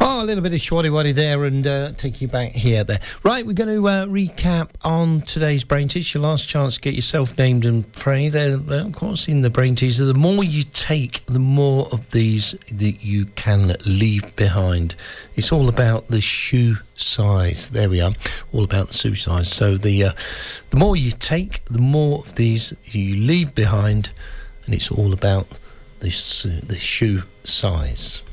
Oh, a little bit of Shwaddy Waddy there and take you back here there. Right, we're going to recap on today's Brain Teaser. Your last chance to get yourself named and pray. They're of course, in the Brain Teaser. The more you take, the more of these that you can leave behind. It's all about the shoe size. There we are. All about the shoe size. So the more you take, the more of these you leave behind. And it's all about the shoe size.